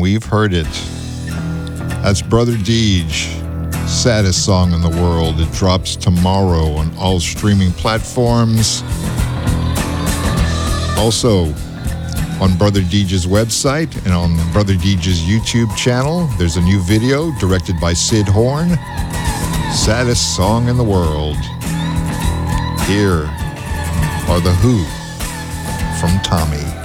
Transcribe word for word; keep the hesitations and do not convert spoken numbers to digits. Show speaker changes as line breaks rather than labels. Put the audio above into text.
and we've heard it. That's Brother Deej, Saddest Song in the World. It drops tomorrow on all streaming platforms. Also, on Brother Deej's website and on Brother Deej's YouTube channel, there's a new video directed by Sid Horn. Saddest Song in the World. Here are The Who from Tommy.